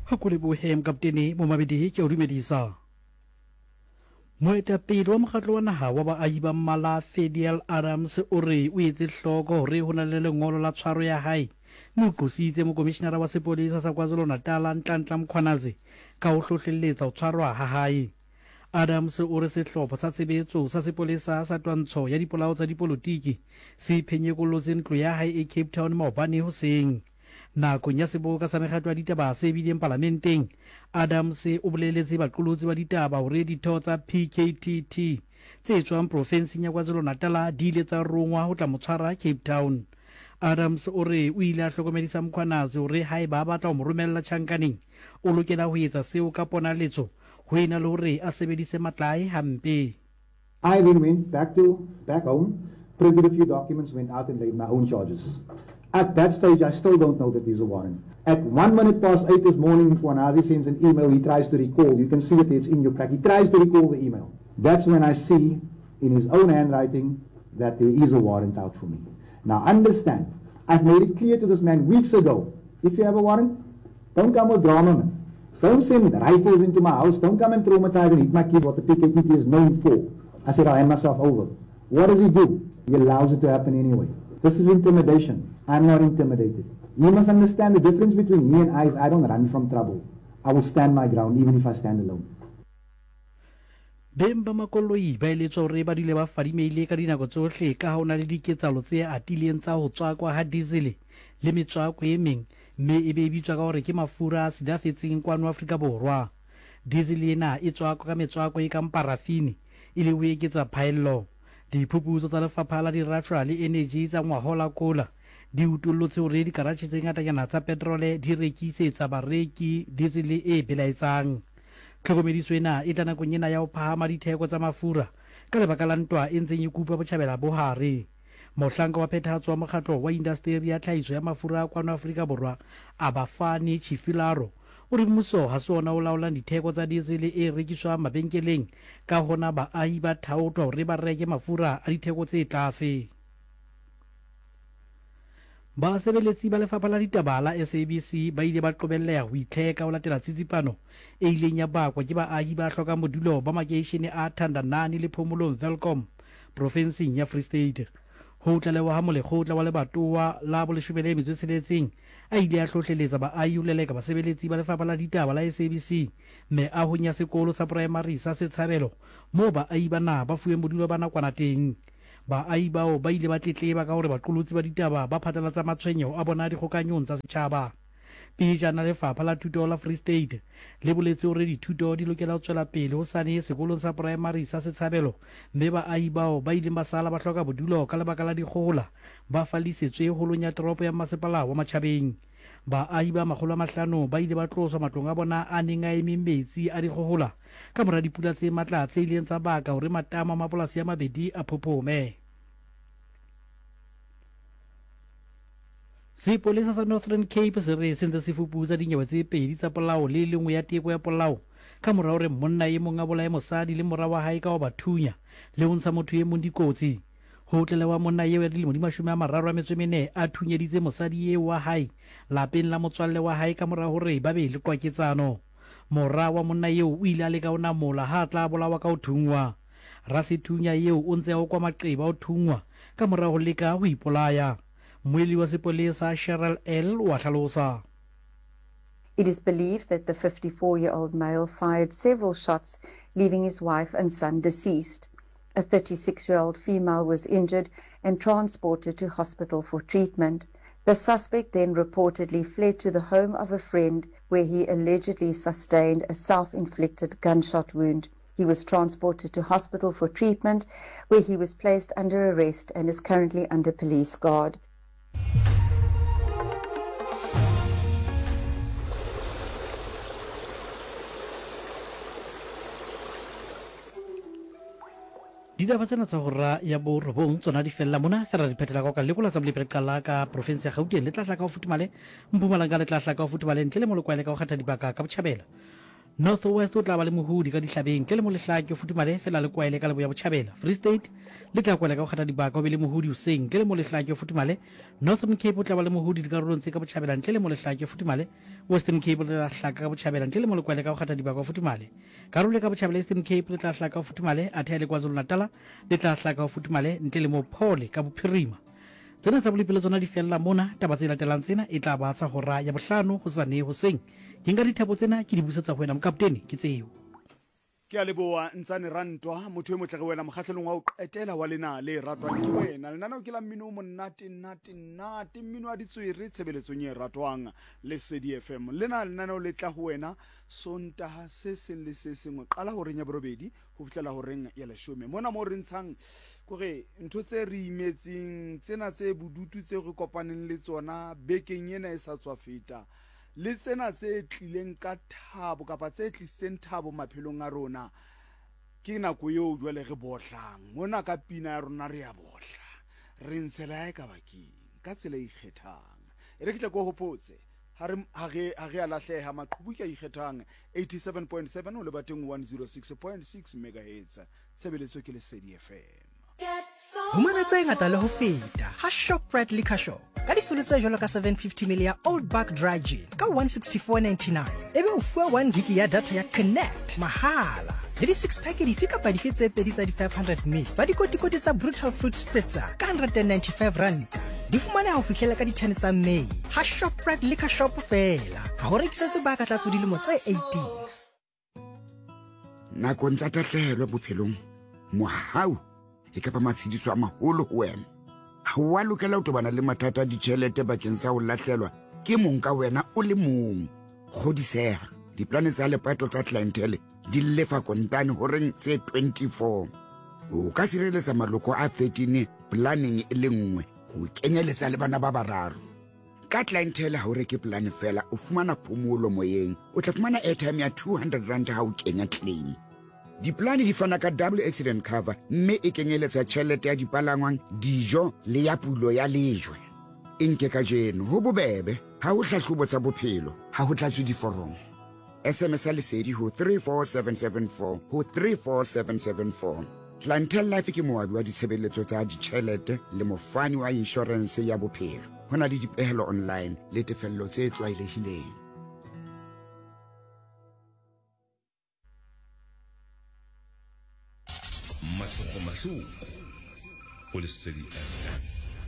ha ko le bohem kaptene mo mabedi ke o dumedisa moetapele wa mokgatlo wa naha wa baahi ba mmala Fedial Adams o re o etse hloko hore ho na le lengolo la tshwaro ya hae mme o qositse mokomishenara wa sepolesa sa KwaZulu-Natal Nhlanhla Mkhwanazi ka ho hlohlelletsa ho tshwarwa ha hae. Adams o re sehlopha sa tshebetso sa sepolesa sa twantsho ya dipolao tsa dipolotiki se phenyekolotse ntlo ya hae e Cape Town maobane hoseng. Nakong ya seboka sa mekgatlo ya ditaba se bileng parlamenteng, Adams o boleletse baqolotsi ba ditaba hore ditho tsa PKTT tse tswang profenseng ya KwaZulu-Natal di ile tsa rongwa ho tla motshwara Cape Town. Adams o re o ile a hlokomedisa Mkhwanazi hore haeba a batla ho mo romella tjhankaneng o lokela ho etsa seo ka ponaletso ho ena le hore a sebedise matlae hampe. I then went back home, printed a few documents, went out and laid my own charges. At that stage, I still don't know that there's a warrant. At 8:01 this morning, Mkhwanazi sends an email. He tries to recall. You can see it, it's in your pack. He tries to recall the email. That's when I see in his own handwriting that there is a warrant out for me. Now understand, I've made it clear to this man weeks ago, if you have a warrant, don't come with drama, man. Don't send rifles into my house. Don't come and traumatize and hit my kids, what the PKTT is known for. I said, I'll hand myself over. What does he do? He allows it to happen anyway. This is intimidation. I'm not intimidated. You must understand the difference between he and I is I don't run from trouble. I will stand my ground even if I stand alone. Bemba makoloi ba eletsa hore ba dile ba fadimeile ka dinako tsohle ka ha ona le diketsalo tse atileng tsa ho tswakwa ha diesel le metswako e meng mme e be bitswa ka hore ke mafura a sidafetseng kwano Afrika Borwa. Diesel ena e tswakwa ka metswako e kang parafini ile ho eketsa phaello. Diphuputso tsa lefapha la dirafra le energy tsa ngwahola kola di utollotse hore dikaratjhe tse ngatanyana tsa petrole di rekisetsa bareki diesel e belaetsang. Tlhokomediso ena e tla nakong ena ya ho phahama ditheko tsa mafura ka lebaka la ntwa e ntseng e kupa botjhabela bohare. Mohlanka wa phethahatso wa mokgatlo wa indasteri ya tlhahiso ya mafura a kwano Afrika Borwa Abafani Chifilaro o re mmuso ha se ona o laolang ditheko tsa diesel e rekiswang mabenkeleng ka hona baahi ba thaothwa hore ba reke mafura a ditheko tse tlase. Basebeletsi ba lefapha la ditaba la SABC ba ile ba qobelleha ho itlheka ho latela tsitsipano e ileng ya bakwa ke baahi ba hlokang modulo ba makeishene a Thandanani le Phomolong Welcome profenseng ya Free State. Ho tlalewa ha molekgotla wa lebatowa la bo16 a ile a hlohleletsa baahi ho leleka basebeletsi ba lefapha la ditaba la SABC meahong ya sekolo sa primary sa Setshabelo moo baahi bana ba fuweng modulo ba nakwana teng. Baahi bao ba ile ba tletleba ka hore baqolotsi ba ditaba ba phatlalatsa matshwenyeho a bona dikgokanyong tsa setjhaba. Pejana lefapha la thuto la Free State le boletse hore dithuto di lokela ho tswela pele ho sane sekolong sa primary sa Setshabelo mme baahi bao ba ileng ba sala ba hloka bodulo ka lebaka la dikgohola ba fallisetswe holong ya toropo ya masepala wa Matjhabeng. Baahi ba 500 ba ile ba tloswa matlong a bona a neng a eme metsi a dikgohola ka mora dipula tse matla tse ileng tsa baka hore matamo a mapolasi ya mabedi a phophome. Sepolesa sa Northern Cape se re sentse se fuputsa dinyewe tse pedi tsa polao le lengwe ya teko ya polao ka mora hore monna e mong a bolae mosadi le mora wa hae ka ho bathunya le ho ntsha motho e mong dikotsi. Ho tlalewa monna eo ya dilemo di 34 a thunyeditse mosadi eo wa hae lapeng la motswalle wa hae ka mora hore ba be le kwaketsano. Mora wa monna eo o ile a leka ho namola ha tla bolawa ka ho thungwa. Rasethunya eo o ntse a kwa maqeba ho thungwa ka mora ho leka ho ipolaya. Mweli wa sepolesa Cheryl L wa hlalosa. It is believed that the 54-year-old male fired several shots, leaving his wife and son deceased. A 36-year-old female was injured and transported to hospital for treatment. The suspect then reportedly fled to the home of a friend where he allegedly sustained a self-inflicted gunshot wound. He was transported to hospital for treatment where he was placed under arrest and is currently under police guard. Ditaba tsena tsa hora ya bo robong tsona di fella mona fela di phethela ka lekola tsa bolepe qala ka province ya Gauteng le tla hlaka ho futumale Mpumalanga le tla hlaka ho futumale ntle le molokwane ka ho kgetha dibaka ka botjhabela North West o tla ba le mohudi ka dihlabeng ke le mo lehlake o futumale fela le kwaele ka leboya botjhabela. Free State le tla kwela ka go kgata dibaka o be le mohudi hoseng ke le mo lehlake o futumale. Northern Cape o tla ba le mohudi dikarolong tse ka botjhabela ntle le mo lehlake o futumale. Western Cape le tla hlaka ka botjhabela ntle le mo le kwaele ka go kgata dibaka o futumale. Karolo ka botjhabela Eastern Cape le tla hlaka o futumale athe le KwaZulu Natal le tla hlaka o futumale ntle le mo phole ka bophirima. Tsena tsa bolipelo tsona di fella mona taba tse latelang tsena e tla ba tsa hora ya bohlano ho sane hoseng ke nka dithabo tsena ke di busetsa ho wena mokaptene ke tseo ke a leboa ntsane rantwa motho e motle ge wena mokgahlelong wa o qetela wa lena le ratwang ke wena lenaneo ke la mmino o monate mmino wa ditswere tshebeletsong e ratwang le Lesedi FM lena lenaneo le tla ho wena sontaha se seng le se sengwe qala ho reng ya borobedi ho fihlela ho reng ya leshome mona mo re ntshang kore ntho tse re imetseng tsena tse budutu tse re kopaneng le tsona bekeng ena e sa tswa feta le tsena tse tlileng ka thabo kapa tse tlisitseng thabo maphelong a rona ke nako eo jwale re bohlang mona ka pina ya rona re ya bohla re ntshela e ka bakeng ka tsela e ikgethang re ke go hopotse ha re a lahleha maqhubu ke a ikgethang 87.7 o le bateng 106.6 MHz tshebeletso ke Lesedi FM Humana tse ngata le ho feta ha Shoprite Liquor Shop ka disolo tse jwalo ka 750 ml ya Old Buck Dry Gin ka 164.99 ebe o fuwa 1 gig ya data ya Connect mahala le di 6 pack di fika pa di fetse pedi tsa di 500 ml tsa dikotikoti tsa Brutal Fruit Spritzer ka 195 rand di fumana ho fihlela ka di 10 tsa May ha Shoprite Liquor Shop fela ha ho rekisetswe ba ka tlatso dilemo tse 18 nakong tsa tahlehelo bophelong mohau e ka ba matshidiso a maholo ho wena ha wa lokela ho tobana le mathata a ditjhelete bakeng sa ho lahlelwa ke mong ka wena o le mong kgodiseha diplane tsa lepato tsa clientele di lefa kontane ho reng tse 24 o ka sireletsa maloko a 13 planning e le nngwe ho kenyeletsa le bana ba bararo ka clientele ha o reke plan fela o fumana phomolo moyeng o tla fumana airtime ya 200 rand ha o kenya claim diplane di fana ka double accident cover mme e kenyeletsa tjhelete ya dipalangwang dijo le ya pulo ya lejwe e nke ka jeno ho bobebe ha ho hlahlobo tsa bophelo ha ho tlatswe diforomo SMS a Lesedi ho 34774 ho 34774 Clientele Life ke moabi wa ditshebeletso tsa ditjhelete le mofani wa insurance ya bophelo hona le dipehelo online le tefello tse tlwaelehileng Masuk o Lesedi FM